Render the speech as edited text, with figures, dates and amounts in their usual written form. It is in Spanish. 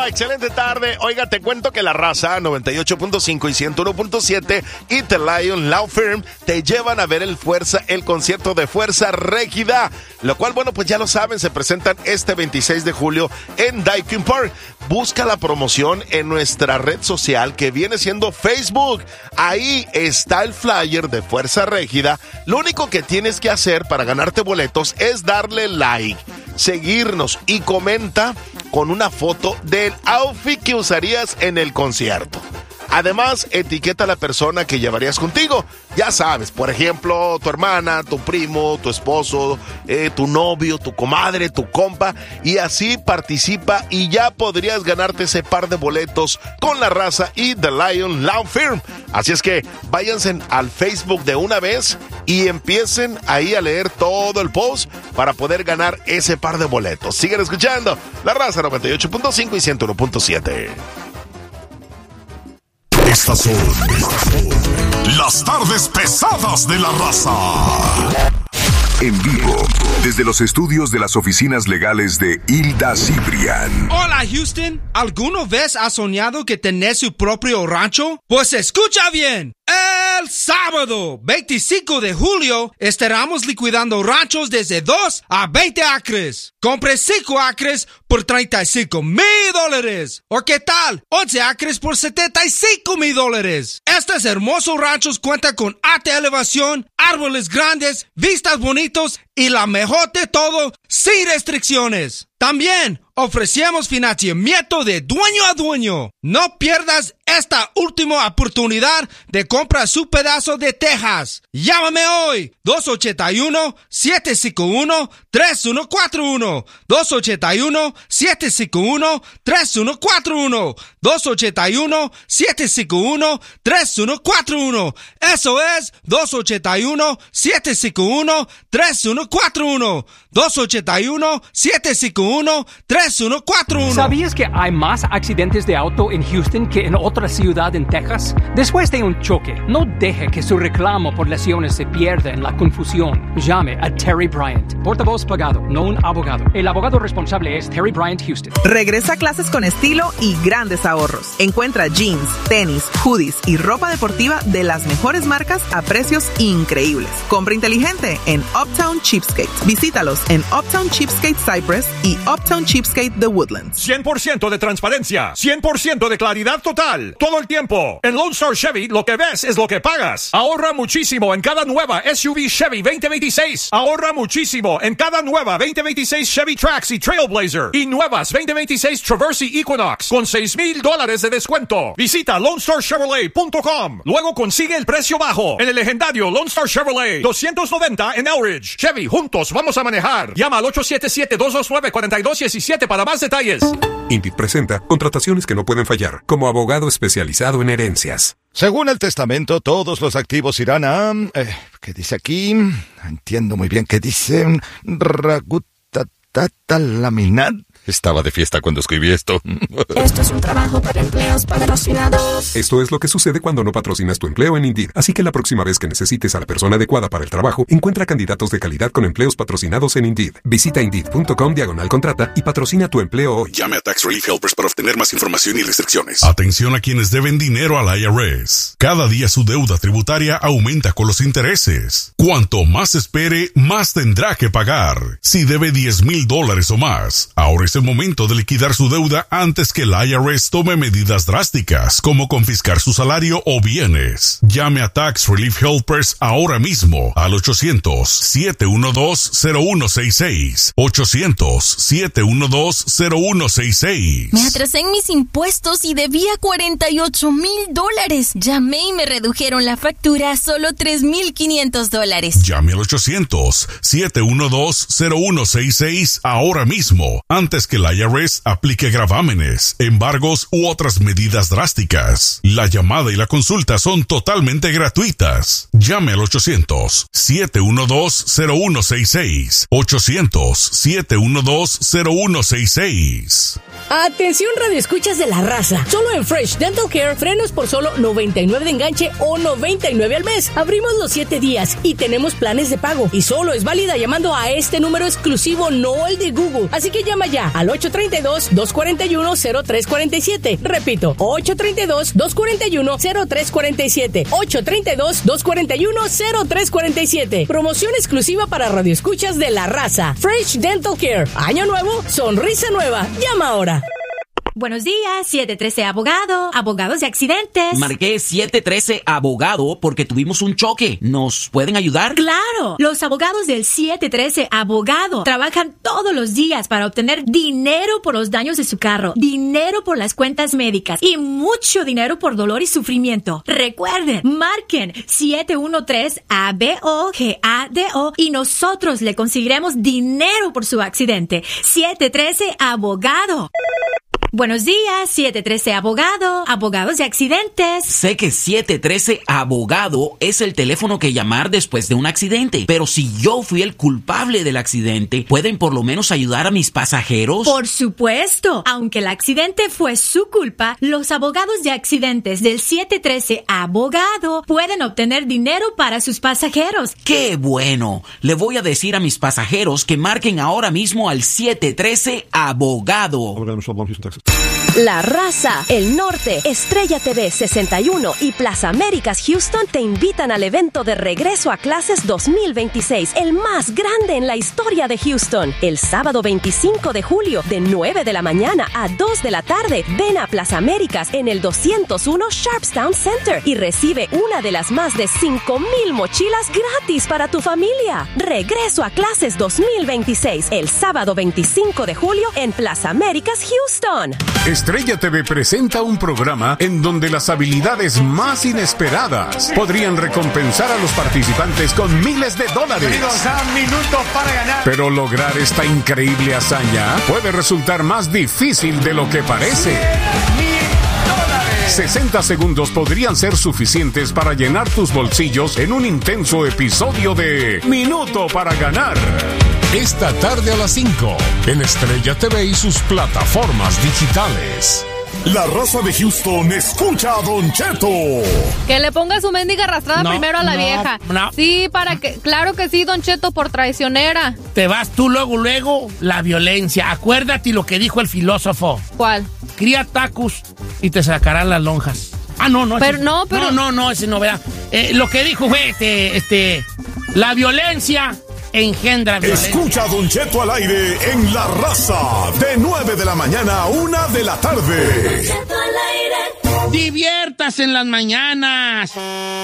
excelente tarde. Oiga, te cuento que La Raza 98.5 y 101.7 y The Lion Law Firm te llevan a ver el concierto de Fuerza Régida, lo cual, bueno, pues ya lo saben, se presentan este 26 de julio en Daikin Park. Busca la promoción en nuestra red social que viene siendo Facebook. Ahí está el flyer de Fuerza Régida. Lo único que tienes que hacer para ganarte boletos es darle like, seguirnos y comenta con una foto del outfit que usarías en el concierto. Además, etiqueta a la persona que llevarías contigo. Ya sabes, por ejemplo, tu hermana, tu primo, tu esposo, tu novio, tu comadre, tu compa. Y así participa y ya podrías ganarte ese par de boletos con La Raza y The Lion Law Firm. Así es que váyanse al Facebook de una vez y empiecen ahí a leer todo el post para poder ganar ese par de boletos. Sigan escuchando La Raza 98.5 y 101.7. Estas son las tardes pesadas de La Raza. En vivo, desde los estudios de las oficinas legales de Hilda Cibrián. Hola, Houston. ¿Alguna vez has soñado que tenés su propio rancho? Pues escucha bien. El sábado 25 de julio estaremos liquidando ranchos desde 2 a 20 acres. Compre 5 acres por $35,000. ¿O qué tal? 11 acres por $75,000. Estos hermosos ranchos cuentan con alta elevación, árboles grandes, vistas bonitos y la mejor de todo, sin restricciones. También ofrecemos financiamiento de dueño a dueño. No pierdas esta última oportunidad de comprar su pedazo de Texas. Llámame hoy, 281-751-3141. 281-751-3141. 281-751-3141. Eso es 281-751-3141. 281-751-3141. ¿Sabías que hay más accidentes de auto en Houston que en otra ciudad en Texas? Después de un choque, no deje que su reclamo por lesiones se pierda en la confusión. Llame a Terry Bryant, portavoz pagado, no un abogado. El abogado responsable es Terry Bryant Houston. Regresa a clases con estilo y grandes ahorros. Encuentra jeans, tenis, hoodies y ropa deportiva de las mejores marcas a precios increíbles. Compra inteligente en Uptown Cheapskate. Visítalos en Uptown Cheapskate Cypress y Uptown Cheapskate The Woodlands. 100% de transparencia, 100% de claridad total, todo el tiempo. En Lone Star Chevy, lo que ves es lo que pagas. Ahorra muchísimo en cada nueva SUV Chevy 2026. Ahorra muchísimo en cada nueva 2026 Chevy Trax y Trailblazer. Y nuevas 2026 Traverse y Equinox con $6,000 de descuento. Visita LoneStarChevrolet.com. Luego consigue el precio bajo en el legendario Lone Star Chevrolet 290 en Elridge. Chevy, juntos vamos a manejar. Llama al 877-229-4217 para más detalles. Indeed presenta contrataciones que no pueden fallar, como abogado especializado en herencias. Según el testamento, todos los activos irán a... ¿qué dice aquí? Entiendo muy bien qué dice. Laminat. Estaba de fiesta cuando escribí esto. Esto es un trabajo para empleos patrocinados. Esto es lo que sucede cuando no patrocinas tu empleo en Indeed. Así que la próxima vez que necesites a la persona adecuada para el trabajo, encuentra candidatos de calidad con empleos patrocinados en Indeed. Visita Indeed.com/contrata y patrocina tu empleo hoy. Llame a Tax Relief Helpers para obtener más información y restricciones. Atención a quienes deben dinero al IRS. Cada día su deuda tributaria aumenta con los intereses. Cuanto más espere, más tendrá que pagar. Si debe $10,000 o más, ahora es el momento de liquidar su deuda antes que el IRS tome medidas drásticas, como confiscar su salario o bienes. Llame a Tax Relief Helpers ahora mismo al 800-712-0166. 800-712-0166. Me atrasé en mis impuestos y debía $48,000. Llamé y me redujeron la factura a solo $3,500. Llame al 800-712-0166 ahora mismo, antes que el IRS aplique gravámenes, embargos u otras medidas drásticas. La llamada y la consulta son totalmente gratuitas. Llame al 800-712-0166. 800-712-0166. Atención, radioescuchas de La Raza. Solo en Fresh Dental Care, frenos por solo $99 de enganche o $99 al mes. Abrimos los 7 días y tenemos planes de pago. Y solo es válida llamando a este número exclusivo, no el de Google. Así que llama ya al 832-241-0347. Repito, 832-241-0347. 832-241-0347. Promoción exclusiva para radioescuchas de La Raza. Fresh Dental Care. Año nuevo, sonrisa nueva. Llama ahora. Buenos días, 713 Abogado, abogados de accidentes. Marqué 713 Abogado porque tuvimos un choque. ¿Nos pueden ayudar? ¡Claro! Los abogados del 713 Abogado trabajan todos los días para obtener dinero por los daños de su carro, dinero por las cuentas médicas y mucho dinero por dolor y sufrimiento. Recuerden, marquen 713-ABOGADO y nosotros le conseguiremos dinero por su accidente. 713 Abogado. Buenos días, 713 Abogado, abogados de accidentes. Sé que 713 Abogado es el teléfono que llamar después de un accidente, pero si yo fui el culpable del accidente, ¿pueden por lo menos ayudar a mis pasajeros? Por supuesto. Aunque el accidente fue su culpa, los abogados de accidentes del 713 Abogado pueden obtener dinero para sus pasajeros. ¡Qué bueno! Le voy a decir a mis pasajeros que marquen ahora mismo al 713 Abogado. La Raza, El Norte, Estrella TV 61 y Plaza Américas Houston te invitan al evento de regreso a clases 2026, el más grande en la historia de Houston. El sábado 25 de julio, de 9 de la mañana a 2 de la tarde, ven a Plaza Américas en el 201 Sharpstown Center y recibe una de las más de 5,000 mochilas gratis para tu familia. Regreso a clases 2026, el sábado 25 de julio en Plaza Américas Houston. Estrella TV presenta un programa en donde las habilidades más inesperadas podrían recompensar a los participantes con miles de dólares. Bienvenidos a Minuto para Ganar. Pero lograr esta increíble hazaña puede resultar más difícil de lo que parece. 60 segundos podrían ser suficientes para llenar tus bolsillos en un intenso episodio de Minuto para Ganar. Esta tarde a las 5 en Estrella TV y sus plataformas digitales. La Raza de Houston escucha a Don Cheto. Que le ponga su mendiga arrastrada primero a la vieja. No. Sí, claro que sí, Don Cheto, por traicionera. Te vas tú luego, la violencia. Acuérdate lo que dijo el filósofo. ¿Cuál? Cría tacos y te sacarán las lonjas. Ah, no. Pero esa es novedad. Lo que dijo fue, la violencia engendra violencia. Escucha a Don Cheto al aire en La Raza, de 9 de la mañana a 1 de la tarde. Diviértase en las mañanas.